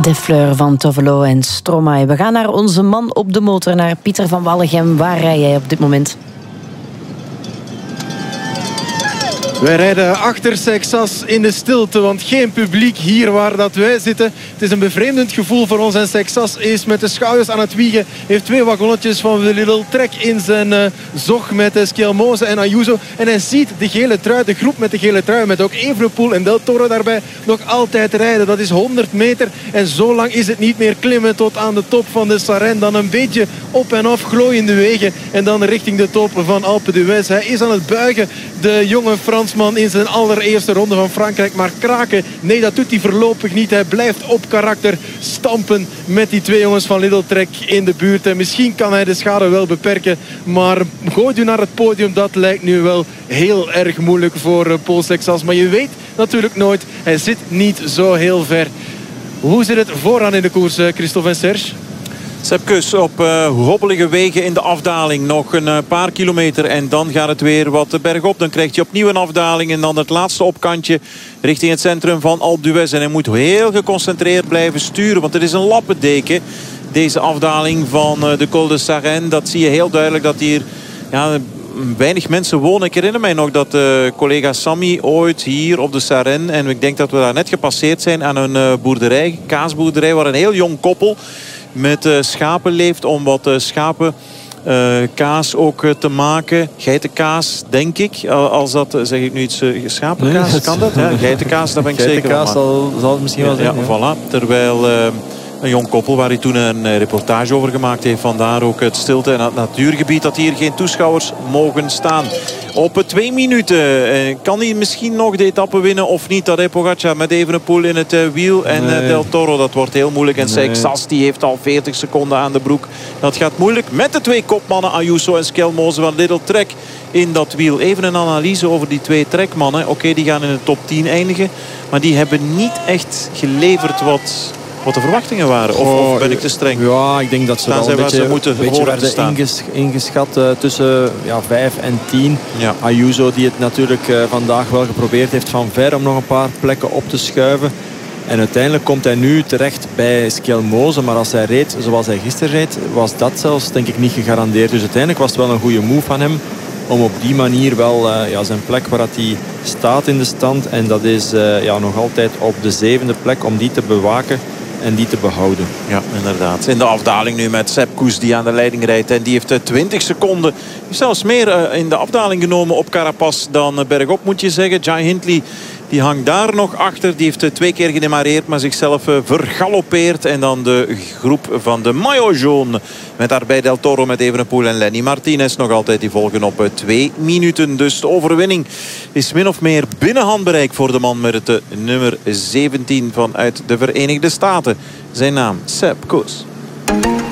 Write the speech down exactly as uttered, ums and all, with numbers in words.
De Fleur van Tovelo en Stromae. We gaan naar onze man op de motor, naar Pieter van Wallegem. Waar rij jij op dit moment? Wij rijden achter Seixas in de stilte, want geen publiek hier waar dat wij zitten. Het is een bevreemdend gevoel voor ons en Seixas is met de schouders aan het wiegen. Heeft twee wagonnetjes van de Lidl Trek in zijn uh, zog met uh, Skelmoze en Ayuso. En hij ziet de gele trui, de groep met de gele trui, met ook Evenepoel en Del Toro daarbij, nog altijd rijden. Dat is honderd meter en zo lang is het niet meer klimmen tot aan de top van de Sarenne. Dan een beetje op en af glooiende wegen en dan richting de top van Alpe d'Huez. Hij is aan het buigen, de jonge Fransman in zijn allereerste ronde van Frankrijk. Maar kraken, nee, dat doet hij voorlopig niet. Hij blijft op karakter stampen met die twee jongens van Lidl Trek in de buurt. En misschien kan hij de schade wel beperken. Maar gooit u naar het podium, dat lijkt nu wel heel erg moeilijk voor Paul Seixas. Maar je weet natuurlijk nooit, hij zit niet zo heel ver. Hoe zit het vooraan in de koers, Christophe en Serge? Sepp Kuss op uh, hobbelige wegen in de afdaling. Nog een uh, paar kilometer en dan gaat het weer wat bergop. Dan krijgt hij opnieuw een afdaling en dan het laatste opkantje richting het centrum van Alpe d'Huez. En hij moet heel geconcentreerd blijven sturen, want het is een lappendeken. Deze afdaling van uh, de Col de Sarenne, dat zie je heel duidelijk dat hier ja, weinig mensen wonen. Ik herinner mij nog dat uh, collega Sammy ooit hier op de Sarenne, en ik denk dat we daar net gepasseerd zijn aan een uh, boerderij, kaasboerderij, waar een heel jong koppel met uh, schapen leeft om wat uh, schapen uh, kaas ook uh, te maken. Geitenkaas, denk ik. Als dat, uh, zeg ik nu iets, uh, schapenkaas, nee, kan dat? Ja, geitenkaas, daar ben ik zeker van. Geitenkaas zal, zal het misschien wel zijn. Ja, ja. Voilà. Terwijl uh, een jong koppel waar hij toen een uh, reportage over gemaakt heeft. Vandaar ook het stilte en het natuurgebied dat hier geen toeschouwers mogen staan. Op twee minuten uh, kan hij misschien nog de etappe winnen of niet. Tadej Pogacar met Evenepoel in het uh, wiel. En nee. uh, Del Toro, dat wordt heel moeilijk. En nee. Seixas, die heeft al veertig seconden aan de broek. Dat gaat moeilijk met de twee kopmannen Ayuso en Skelmoze van Lidl Trek in dat wiel. Even een analyse over die twee trekmannen. Oké, okay, die gaan in de top tien eindigen. Maar die hebben niet echt geleverd wat... wat de verwachtingen waren. Of, of ben ik te streng? Ja, ik denk dat ze wel een beetje, ze moeten beetje werden inges, ingeschat uh, tussen ja, vijf en tien. Ja. Ayuso die het natuurlijk uh, vandaag wel geprobeerd heeft van ver om nog een paar plekken op te schuiven. En uiteindelijk komt hij nu terecht bij Skelmoze. Maar als hij reed zoals hij gisteren reed, was dat zelfs denk ik niet gegarandeerd. Dus uiteindelijk was het wel een goede move van hem om op die manier wel uh, ja, zijn plek waar hij staat in de stand. En dat is uh, ja, nog altijd op de zevende plek om die te bewaken en die te behouden. Ja, inderdaad. In de afdaling nu met Sepp Kuss die aan de leiding rijdt. En die heeft twintig seconden. Zelfs meer in de afdaling genomen op Carapaz dan bergop, moet je zeggen. Jai Hindley die hangt daar nog achter. Die heeft twee keer gedemareerd, maar zichzelf vergaloppeerd. En dan de groep van de Maillot Jaune. Met daarbij Del Toro met Evenepoel en Lenny Martinez nog altijd. Die volgen op twee minuten. Dus de overwinning is min of meer binnen handbereik voor de man met het nummer zeventien vanuit de Verenigde Staten. Zijn naam Sepp Kuss.